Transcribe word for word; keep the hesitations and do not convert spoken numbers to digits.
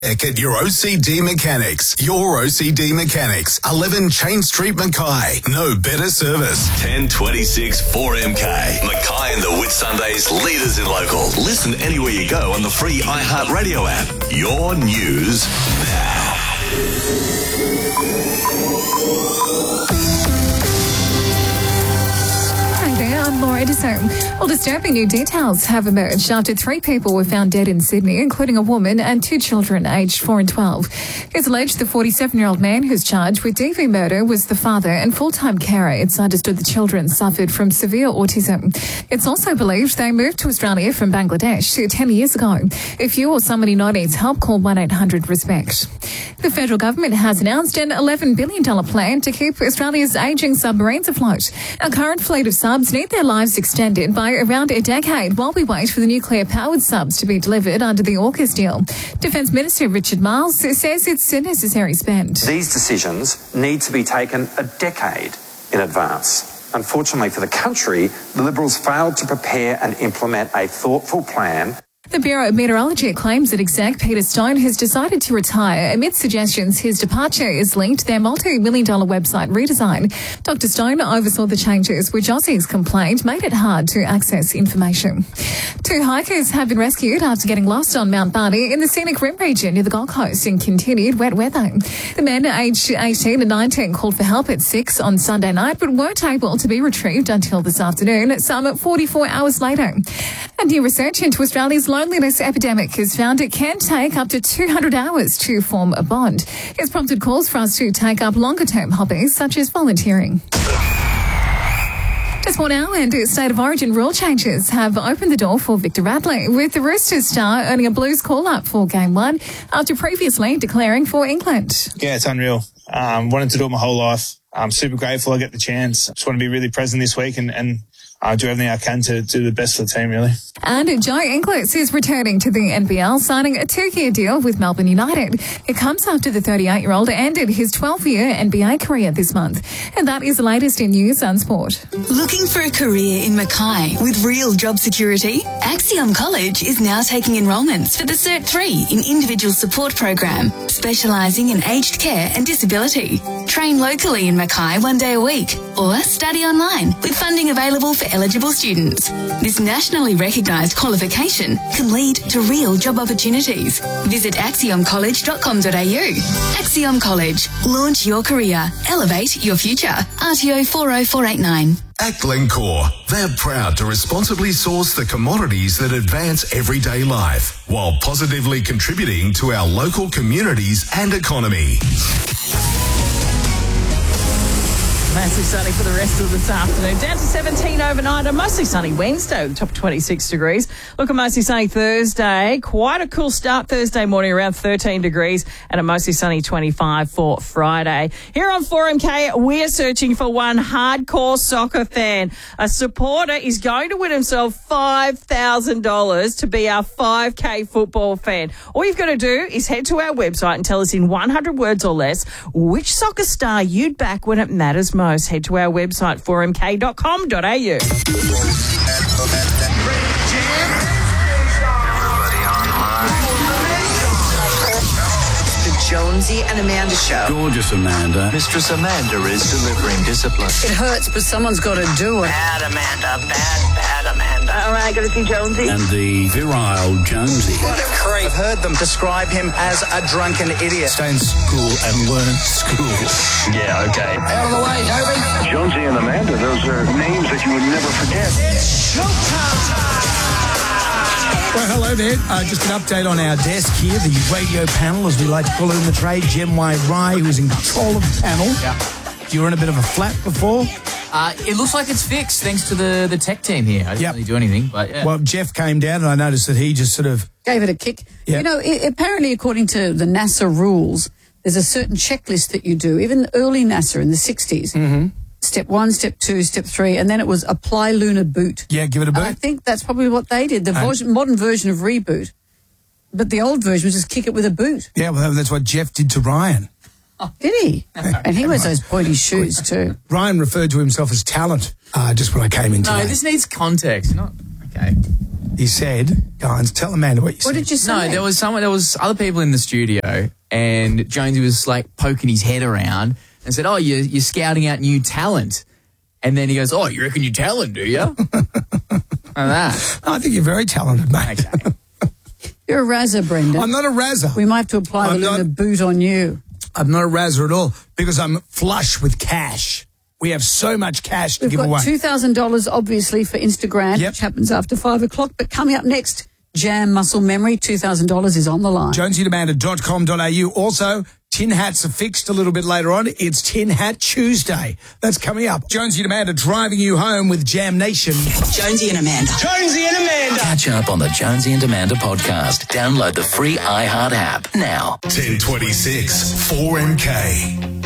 At your O C D Mechanics. Your O C D Mechanics. eleven Chain Street, Mackay. No better service. ten twenty-six four M K. Mackay and the Whitsundays leaders in local. Listen anywhere you go on the free iHeartRadio app. Your news now. I'm Laura Edison. Well, disturbing new details have emerged after three people were found dead in Sydney, including a woman and two children aged four and twelve. It's alleged the forty-seven-year-old man who's charged with D V murder was the father and full-time carer. It's understood the children suffered from severe autism. It's also believed they moved to Australia from Bangladesh ten years ago. If you or somebody you know needs help, call one eight hundred RESPECT. The federal government has announced an eleven billion dollars plan to keep Australia's ageing submarines afloat. Our current fleet of subs need their lives extended by around a decade while we wait for the nuclear-powered subs to be delivered under the AUKUS deal. Defence Minister Richard Marles says it's a necessary spend. These decisions need to be taken a decade in advance. Unfortunately for the country, the Liberals failed to prepare and implement a thoughtful plan. The Bureau of Meteorology claims that exec Peter Stone has decided to retire amid suggestions his departure is linked to their multi-million dollar website redesign. Doctor Stone oversaw the changes, which Aussies complained made it hard to access information. Two hikers have been rescued after getting lost on Mount Barney in the scenic rim region near the Gold Coast in continued wet weather. The men aged eighteen and nineteen called for help at six on Sunday night, but weren't able to be retrieved until this afternoon, some forty-four hours later. And new research into Australia's loneliness epidemic has found it can take up to two hundred hours to form a bond. It's prompted calls for us to take up longer-term hobbies such as volunteering. Just more now, and State of Origin rule changes have opened the door for Victor Radley, with the Roosters star earning a Blues call-up for Game one after previously declaring for England. Yeah, it's unreal. Um, wanted to do it my whole life. I'm super grateful I get the chance. Just want to be really present this week and, and uh, do everything I can to do the best for the team, really. And Joe Inglis is returning to the N B L, signing a two-year deal with Melbourne United. It comes after the thirty-eight-year-old ended his twelve-year N B A career this month. And that is the latest in news and sport. Looking for a career in Mackay with real job security? Axiom College is now taking enrolments for the Cert three in Individual Support Program, specialising in aged care and disability. Train locally in Mackay one day a week, or study online with funding available for eligible students. This nationally recognised qualification can lead to real job opportunities. Visit axiom college dot com dot a u. Axiom College. Launch your career. Elevate your future. R T O four oh four eight nine. At Glencore, they're proud to responsibly source the commodities that advance everyday life while positively contributing to our local communities and economy. Mostly sunny for the rest of this afternoon. Down to seventeen overnight. A mostly sunny Wednesday, the top of twenty-six degrees. Look, a mostly sunny Thursday. Quite a cool start Thursday morning, around thirteen degrees, and a mostly sunny twenty-five for Friday. Here on four M K, we're searching for one hardcore soccer fan. A supporter is going to win himself five thousand dollars to be our five K football fan. All you've got to do is head to our website and tell us in one hundred words or less which soccer star you'd back when it matters most. Head to our website, four m k dot com dot a u. Jonesy and Amanda Show. Gorgeous Amanda. Mistress Amanda is delivering discipline. It hurts, but someone's got to do it. Bad Amanda, bad, bad Amanda. All right, got to see Jonesy. And the virile Jonesy. What a creep. I've heard them describe him as a drunken idiot. Stay in school and learn school. Yeah, okay. Out of the way, Toby. Jonesy and Amanda, those are names that you would never forget. It's showtime. Well, hello there. Uh, just an update on our desk here, the radio panel, as we like to call it in the trade. Jem Wai Rai, who's in control of the panel. Yeah. You were in a bit of a flat before. Uh, it looks like it's fixed, thanks to the, the tech team here. I didn't yep. really do anything, but yeah. Well, Jeff came down, and I noticed that he just sort of... gave it a kick. Yep. You know, it, apparently, according to the NASA rules, there's a certain checklist that you do. Even early NASA in the sixties. Mm-hmm. Step one, step two, step three, and then it was apply lunar boot. Yeah, give it a boot. And I think that's probably what they did, the version, modern version of reboot. But the old version was just kick it with a boot. Yeah, well, that's what Jeff did to Ryan. Oh, did he? And he wears those pointy shoes too. Ryan referred to himself as talent uh, just when I came into No, today. This needs context. Not okay. He said, guys, tell Amanda what you said. What did you say? No, there was someone, there was other people in the studio, and Jonesy was like poking his head around and said, "Oh, you're, you're scouting out new talent." And then he goes, "Oh, you reckon you're talented, do you?" Like that. I think you're very talented, mate. Okay. You're a razzer, Brendan. I'm not a razzer. We might have to apply I'm the not- Luna boot on you. I'm not a razzer at all because I'm flush with cash. We have so much cash to We've give got away. two thousand dollars, obviously, for Instagram, Yep. which happens after five o'clock. But coming up next, Jam Muscle Memory, two thousand dollars is on the line. jonesy and amanda dot com dot a u. Also, tin hats are fixed a little bit later on. It's Tin Hat Tuesday. That's coming up. Jonesy and Amanda driving you home with Jam Nation. Jonesy and Amanda. Jonesy and Amanda. Catch up on the Jonesy and Amanda podcast. Download the free iHeart app now. ten twenty-six, four M K.